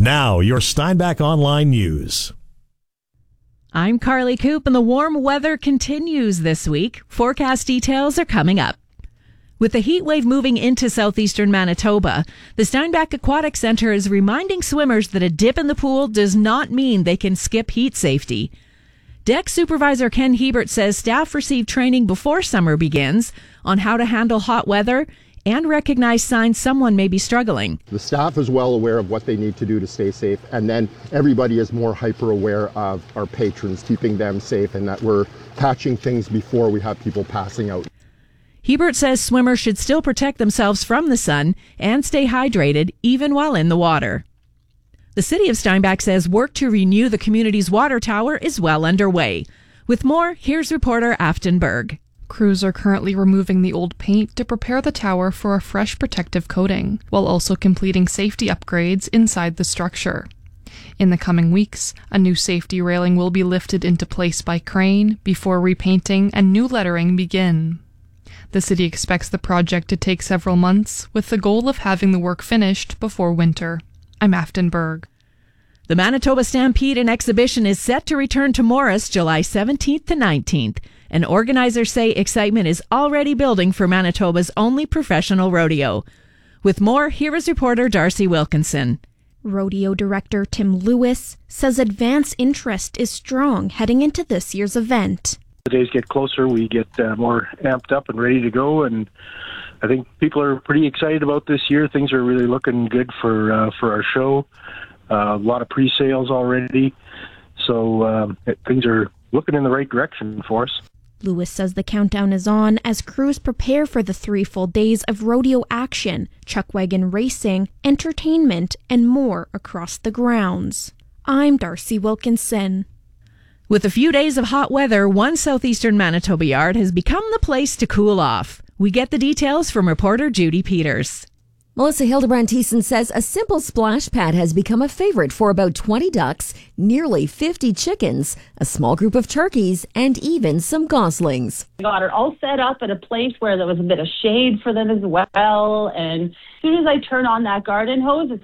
Now, your Steinbach Online News. I'm Carly Coop, and the warm weather continues this week. Forecast details are coming up. With the heat wave moving into southeastern Manitoba, the Steinbach Aquatic Centre is reminding swimmers that a dip in the pool does not mean they can skip heat safety. Deck Supervisor Ken Hebert says staff receive training before summer begins on how to handle hot weather and recognize signs someone may be struggling. The staff is well aware of what they need to do to stay safe, and then everybody is more hyper aware of our patrons, keeping them safe, and that we're catching things before we have people passing out. Hebert says swimmers should still protect themselves from the sun and stay hydrated even while in the water. The city of Steinbach says work to renew the community's water tower is well underway. With more, here's reporter Afton Berg. Crews are currently removing the old paint to prepare the tower for a fresh protective coating, while also completing safety upgrades inside the structure. In the coming weeks, a new safety railing will be lifted into place by crane before repainting and new lettering begin. The city expects the project to take several months, with the goal of having the work finished before winter. I'm Afton Berg. The Manitoba Stampede and Exhibition is set to return to Morris July 17th to 19th, and organizers say excitement is already building for Manitoba's only professional rodeo. With more, here is reporter Darcy Wilkinson. Rodeo director Tim Lewis says advance interest is strong heading into this year's event. The days get closer, we get more amped up and ready to go, and I think people are pretty excited about this year. Things are really looking good for our show. A lot of pre-sales already, so things are looking in the right direction for us. Lewis says the countdown is on as crews prepare for the 3 full days of rodeo action, chuckwagon racing, entertainment, and more across the grounds. I'm Darcy Wilkinson. With a few days of hot weather, one southeastern Manitoba yard has become the place to cool off. We get the details from reporter Judy Peters. Melissa Hildebrand-Thiessen says a simple splash pad has become a favorite for about 20 ducks, nearly 50 chickens, a small group of turkeys, and even some goslings. I got it all set up at a place where there was a bit of shade for them as well. And as soon as I turn on that garden hose, it's